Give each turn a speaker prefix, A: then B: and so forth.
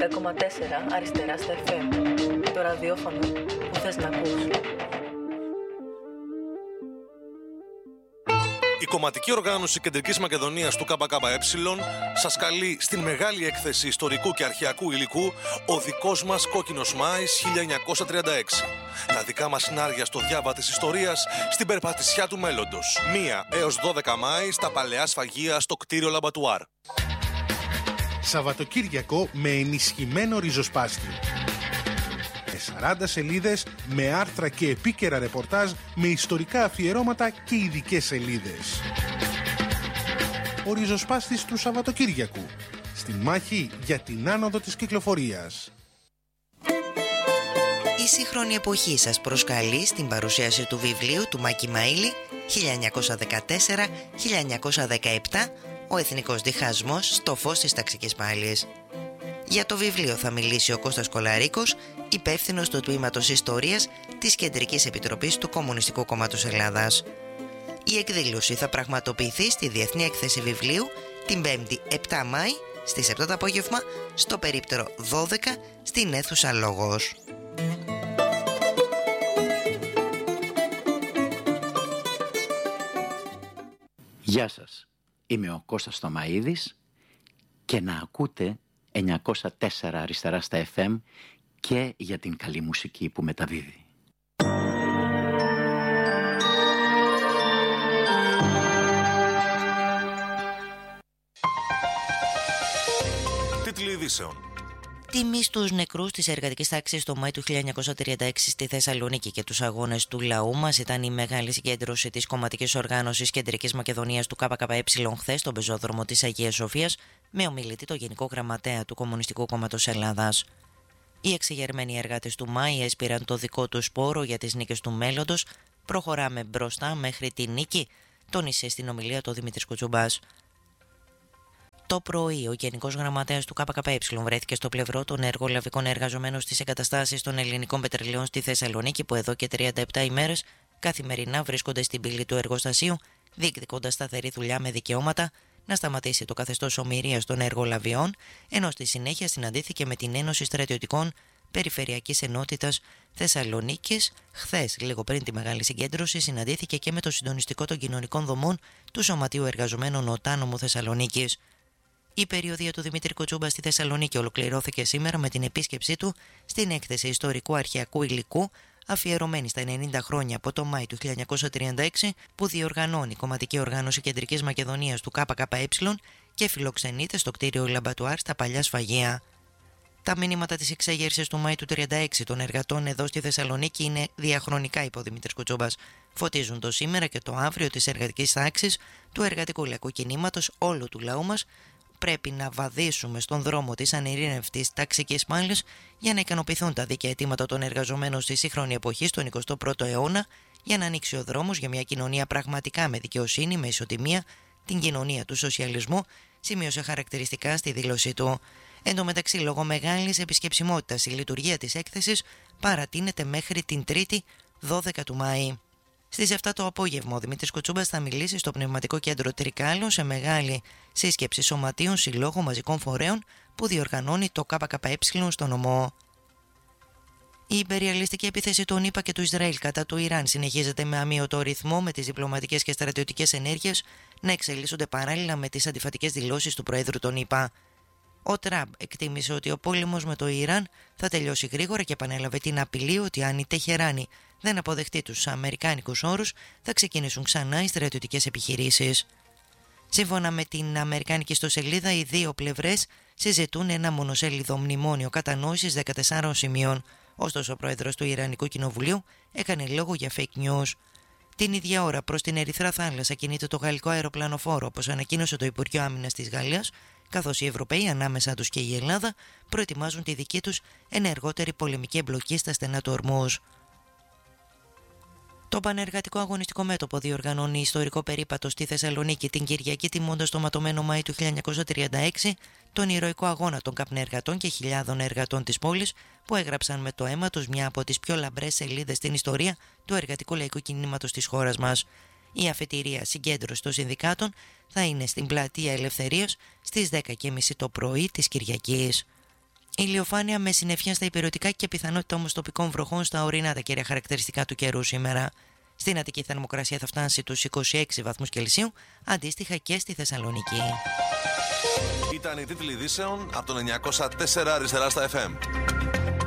A: 90,4 αριστερά στα FM. Το ραδιόφωνο που θες να ακούς.
B: Η κομματική οργάνωση Κεντρικής Μακεδονίας του ΚΚΕ σας καλεί στην μεγάλη έκθεση ιστορικού και αρχαιακού υλικού «Ο δικός μας κόκκινος Μάης 1936». Τα δικά μας σινάρια στο διάβα της ιστορίας στην περπατησιά του μέλλοντος. 1 έως 12 Μάη στα παλαιά σφαγεία στο κτίριο Λαμπατουάρ.
C: Σαββατοκύριακο με ενισχυμένο ριζοσπάστη. 40 σελίδες με άρθρα και επίκαιρα ρεπορτάζ με ιστορικά αφιερώματα και ειδικές σελίδες. Ο ριζοσπάστης του Σαββατοκύριακου. Στη μάχη για την άνοδο της κυκλοφορίας.
D: Η σύγχρονη εποχή σας προσκαλεί στην παρουσίαση του βιβλίου του Μάκη Μαΐλη 1914-1917 «Ο εθνικός διχασμός στο φως της ταξικής πάλης». Για το βιβλίο θα μιλήσει ο Κώστας Κολαρίκος, υπεύθυνος του Τμήματος Ιστορίας της Κεντρικής Επιτροπής του Κομμουνιστικού Κόμματος Ελλάδας. Η εκδήλωση θα πραγματοποιηθεί στη Διεθνή Έκθεση Βιβλίου την 5η 7 Μάη στις 7 το απόγευμα στο περίπτερο 12 στην αίθουσα Λόγος.
E: Γεια σας, είμαι ο Κώστας Θωμαΐδης και να ακούτε 904 αριστερά στα FM και για την καλή μουσική που μεταδίδει.
B: Τίτλοι ειδήσεων.
D: Τιμή στους νεκρούς της εργατικής τάξης το Μάη του 1936 στη Θεσσαλονίκη και τους αγώνες του λαού μας ήταν η μεγάλη συγκέντρωση της κομματικής οργάνωσης Κεντρικής Μακεδονίας του ΚΚΕ χθες στον πεζόδρομο της Αγίας Σοφίας με ομιλητή το Γενικό Γραμματέα του Κομμουνιστικού Κόμματος Ελλάδας. Οι εξεγερμένοι εργάτες του Μάη έσπηραν το δικό τους σπόρο για τις νίκες του μέλλοντος. Προχωράμε μπροστά μέχρι τη νίκη, τόνισε στην ομιλία του Δημήτρης Κουτσουμπάς. Το πρωί, ο Γενικός Γραμματέας του ΚΚΕ βρέθηκε στο πλευρό των εργολαβικών εργαζομένων στις εγκαταστάσεις των ελληνικών πετρελαιών στη Θεσσαλονίκη, που εδώ και 37 ημέρες καθημερινά βρίσκονται στην πύλη του εργοστασίου, διεκδικώντας σταθερή δουλειά με δικαιώματα, να σταματήσει το καθεστώς ομηρίας των εργολαβιών, ενώ στη συνέχεια συναντήθηκε με την Ένωση Στρατιωτικών Περιφερειακής Ενότητας Θεσσαλονίκης. Χθες, λίγο πριν τη μεγάλη συγκέντρωση, συναντήθηκε και με το συντονιστικό των κοινωνικών δομών του Σωματείου Εργαζομένων Οτάνομου Θεσσαλονίκης. Η περιοδεία του Δημήτρη Κουτσούμπα στη Θεσσαλονίκη ολοκληρώθηκε σήμερα με την επίσκεψή του στην έκθεση ιστορικού αρχαιακού υλικού αφιερωμένη στα 90 χρόνια από το Μάη του 1936 που διοργανώνει η κομματική οργάνωση Κεντρικής Μακεδονίας του ΚΚΕ και φιλοξενείται στο κτίριο Λαμπατουάρ στα παλιά σφαγεία. Τα μηνύματα της εξέγερσης του Μάη του 1936 των εργατών εδώ στη Θεσσαλονίκη είναι διαχρονικά, είπε ο Δημήτρης Κουτσούμπας. Φωτίζουν το σήμερα και το αύριο της εργατικής τάξης, του εργατικού λαϊκού κινήματος, όλου του λαού μας. Πρέπει να βαδίσουμε στον δρόμο της ανειρήνευτης ταξικής πάλης για να ικανοποιηθούν τα δίκαια αιτήματα των εργαζομένων στη σύγχρονη εποχή, στον 21ο αιώνα, για να ανοίξει ο δρόμος για μια κοινωνία πραγματικά με δικαιοσύνη, με ισοτιμία, την κοινωνία του σοσιαλισμού, σημείωσε χαρακτηριστικά στη δήλωσή του. Εν τω μεταξύ, λόγω μεγάλης επισκεψιμότητας, η λειτουργία της έκθεσης παρατείνεται μέχρι την 3η 12 του Μάη. Στις 7 το απόγευμα, ο Δημήτρης Κουτσούμπας θα μιλήσει στο Πνευματικό Κέντρο Τρικάλων σε μεγάλη σύσκεψη σωματείων, συλλόγων, μαζικών φορέων που διοργανώνει το ΚΚΕ στο νομό. Η υπεριαλιστική επίθεση των ΗΠΑ και του Ισραήλ κατά του Ιράν συνεχίζεται με αμύωτο ρυθμό, με τις διπλωματικές και στρατιωτικές ενέργειες να εξελίσσονται παράλληλα με τις αντιφατικές δηλώσεις του Προέδρου των ΗΠΑ. Ο Τραμπ εκτίμησε ότι ο πόλεμος με το Ιράν θα τελειώσει γρήγορα και επανέλαβε την απειλή ότι αν η Τεχεράνη δεν αποδεχτεί τους αμερικάνικους όρους, θα ξεκινήσουν ξανά οι στρατιωτικές επιχειρήσεις. Σύμφωνα με την αμερικάνικη ιστοσελίδα, οι δύο πλευρές συζητούν ένα μονοσέλιδο μνημόνιο κατανόησης 14 σημείων. Ωστόσο, ο πρόεδρος του Ιρανικού Κοινοβουλίου έκανε λόγο για fake news. Την ίδια ώρα, προς την Ερυθρά Θάλασσα κινείται το γαλλικό αεροπλανοφόρο, όπως ανακοίνωσε το Υπουργείο Άμυνας της Γαλλίας, καθώς οι Ευρωπαίοι, ανάμεσα τους και η Ελλάδα, προετοιμάζουν τη δική τους ενεργότερη πολεμική εμπλοκή στα στενά του Ορμούζ. Το Πανεργατικό Αγωνιστικό Μέτωπο διοργανώνει ιστορικό περίπατο στη Θεσσαλονίκη την Κυριακή, τιμώντας το ματωμένο Μάη του 1936 τον ηρωικό αγώνα των καπνεργατών και χιλιάδων εργατών της πόλης που έγραψαν με το αίμα τους μια από τις πιο λαμπρές σελίδες στην ιστορία του εργατικού λαϊκού κινήματος της χώρας μας. Η αφετηρία συγκέντρωση των συνδικάτων θα είναι στην Πλατεία Ελευθερίας στις 10:30 το πρωί της Κυριακής. Ηλιοφάνεια με συννεφιά στα υπηρετικά και πιθανότητα όμως τοπικών βροχών στα ορεινά, τα κύρια χαρακτηριστικά του καιρού σήμερα. Στην Αττική η θερμοκρασία θα φτάσει τους 26 βαθμούς Κελσίου, αντίστοιχα και στη Θεσσαλονίκη.
B: Ήταν οι τίτλοι ειδήσεων από το 904 αριστερά στα FM.